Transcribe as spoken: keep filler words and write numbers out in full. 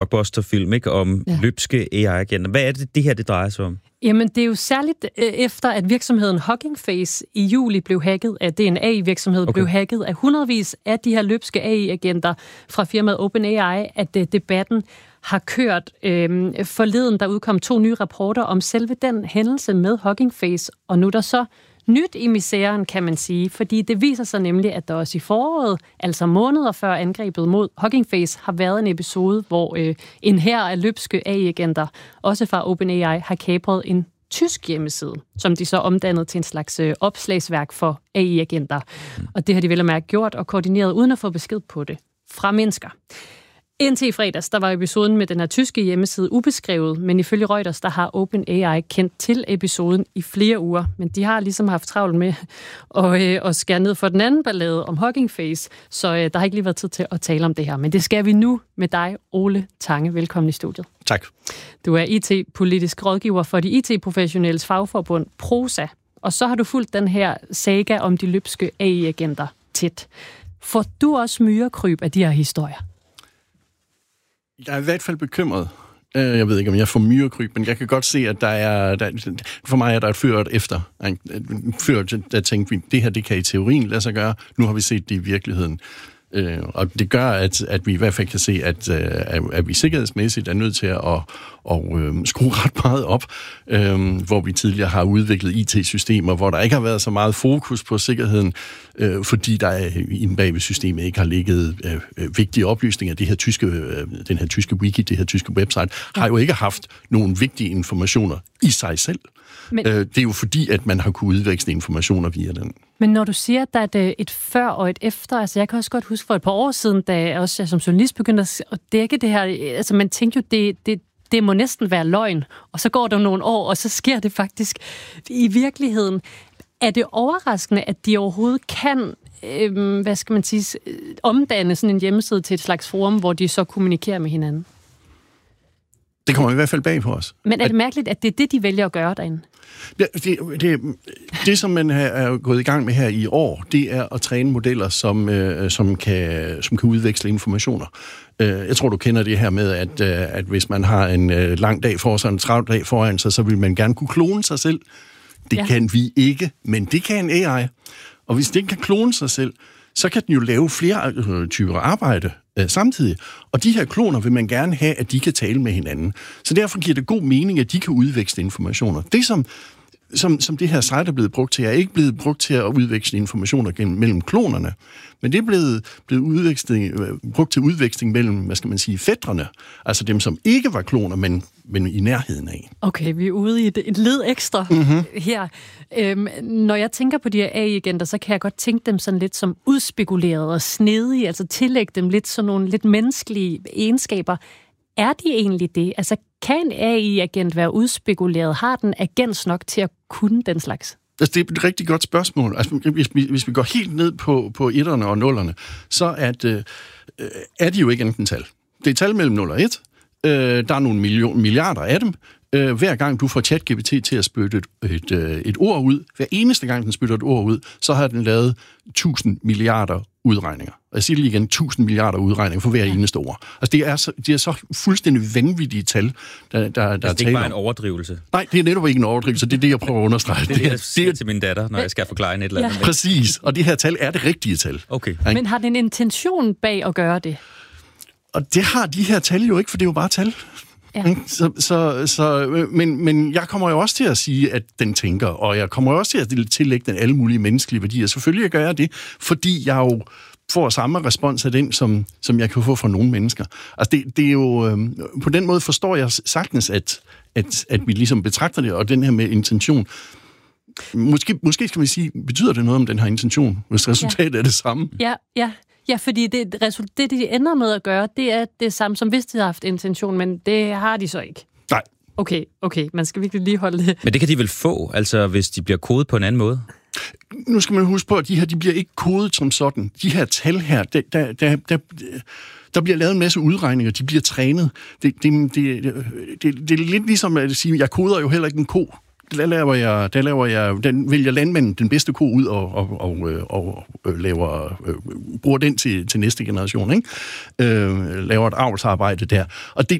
blockbusterfilm, ikke, om ja. løbske A I-agenter. Hvad er det, det her det drejer sig om? Jamen, det er jo særligt øh, efter, at virksomheden Hugging Face i juli blev hacket, at det er en A I-virksomhed, okay. blev hacket af hundredvis af de her løbske A I-agenter fra firmaet OpenAI, at øh, debatten har kørt. Øh, forleden, der udkom to nye rapporter om selve den hændelse med Hugging Face, og nu er der så nyt i misæren, kan man sige, fordi det viser sig nemlig, at der også i foråret, altså måneder før angrebet mod Hugging Face, har været en episode, hvor øh, en hær af løbske A I-agenter, også fra OpenAI, har kapret en tysk hjemmeside, som de så omdannede til en slags øh, opslagsværk for A I-agenter. Mm. Og det har de vel at mærke gjort og koordineret, uden at få besked på det fra mennesker. Indtil i fredags, der var episoden med den her tyske hjemmeside ubeskrevet, men ifølge Reuters, der har OpenAI kendt til episoden i flere uger. Men de har ligesom haft travlt med at, øh, at skære ned for den anden ballade om Hugging Face, så øh, der har ikke lige været tid til at tale om det her. Men det skal vi nu med dig, Ole Tange. Velkommen i studiet. Tak. Du er I T-politisk rådgiver for de I T-professionelles fagforbund Prosa, og så har du fulgt den her saga om de løbske A I-agenter tæt. Får du også myrekryb af de her historier? Jeg er i hvert fald bekymret. Jeg ved ikke, om jeg får myrekryb, men jeg kan godt se, at der er... Der, for mig er der et ført efter. Før, der tænkte vi, det her, det kan i teorien lade sig gøre. Nu har vi set det i virkeligheden. Øh, og det gør, at, at vi i hvert fald kan se, at, at, at vi sikkerhedsmæssigt er nødt til at, at, at øh, skrue ret meget op, øh, hvor vi tidligere har udviklet I T-systemer, hvor der ikke har været så meget fokus på sikkerheden, øh, fordi der er, inde bag ved systemet ikke har ligget øh, vigtige oplysninger. Det her tyske, øh, den her tyske wiki, det her tyske website, har jo ikke haft nogen vigtige informationer i sig selv. Men, øh, det er jo fordi, at man har kunnet udveksle informationer via den. Men når du siger, at der er et, et før og et efter, altså jeg kan også godt huske for et par år siden, da jeg også som journalist begyndte at dække det her, altså man tænkte jo, det, det, det må næsten være løgn, og så går der nogle år, og så sker det faktisk i virkeligheden. Er det overraskende, at de overhovedet kan, øh, hvad skal man sige, omdanne sådan en hjemmeside til et slags forum, hvor de så kommunikerer med hinanden? Det kommer i hvert fald bag på os. Men er det mærkeligt, at det er det, de vælger at gøre derinde? Ja, det, det, det, som man er gået i gang med her i år, det er at træne modeller, som, øh, som, kan, som kan udveksle informationer. Øh, jeg tror, du kender det her med, at, øh, at hvis man har en øh, lang dag for sig, en travl dag foran sig, så vil man gerne kunne klone sig selv. Det ja. kan vi ikke, men det kan en A I. Og hvis den kan klone sig selv, så kan den jo lave flere øh, typer arbejde øh, samtidig. Og de her kloner vil man gerne have, at de kan tale med hinanden. Så derfor giver det god mening, at de kan udveksle informationer. Det, som, som, som det her site er blevet brugt til, er ikke blevet brugt til at udveksle informationer gennem, mellem klonerne, men det er blevet, blevet udveksling, brugt til udveksling mellem, hvad skal man sige, fætrene. Altså dem, som ikke var kloner, men, men i nærheden af. Okay, vi er ude i et, et led ekstra mm-hmm. her. Øhm, når jeg tænker på de her A I-agenter, så kan jeg godt tænke dem sådan lidt som udspekulerede og snedige, altså tillægge dem lidt sådan nogle lidt menneskelige egenskaber. Er de egentlig det? Altså, kan en A I-agent være udspekuleret? Har den agens nok til at kunne den slags? Altså, det er et rigtig godt spørgsmål. Altså, hvis, vi, hvis vi går helt ned på, på etterne og nullerne, så er, det, øh, er de jo ikke enten tal. Det er tal mellem nul og et. Øh, der er nogle million, milliarder af dem. Øh, hver gang du får ChatGPT til at spytte et, et, et, et ord ud, hver eneste gang den spytter et ord ud, så har den lavet tusind milliarder udregninger. Og jeg siger det lige igen, tusind milliarder udregninger for hver ja. eneste ord. Altså, det er, så, det er så fuldstændig vanvittige tal, der, der, der altså, er det er ikke bare en overdrivelse? Nej, det er netop ikke en overdrivelse. Det er det, jeg prøver at understrege. Det er det, jeg siger til min datter, når jeg skal forklare en et eller andet. Ja. Præcis, og det her tal er det rigtige tal. Okay. Men har den intention bag at gøre det? Og det har de her tal jo ikke, for det er jo bare tal. Ja. Så, så, så, men, men jeg kommer jo også til at sige, at den tænker, og jeg kommer også til at tillægge den alle mulige menneskelige værdier. Selvfølgelig gør jeg det, fordi jeg jo får samme respons af den, som, som jeg kan få fra nogle mennesker. Altså det, det er jo, øh, på den måde forstår jeg sagtens, at, at, at vi ligesom betragter det, og den her med intention. Måske, måske skal vi sige, betyder det noget om den her intention, hvis resultatet ja. er det samme? Ja, ja. Ja, fordi det, det, de ender med at gøre, det er det samme, som hvis de har haft intention, men det har de så ikke. Nej. Okay, okay, man skal virkelig lige holde det. Men det kan de vel få, altså hvis de bliver kodet på en anden måde? Nu skal man huske på, at de her, de bliver ikke kodet som sådan. De her tal her, der, der, der, der, der bliver lavet en masse udregninger, de bliver trænet. Det, det, det, det, det er lidt ligesom at sige, jeg koder jo heller ikke en ko. Der laver jeg, der laver jeg, den vælger landmanden den bedste ko ud og, og, og, og, og laver, øh, bruger den til, til næste generation, ikke? Øh, laver et avlsarbejde der. Og det,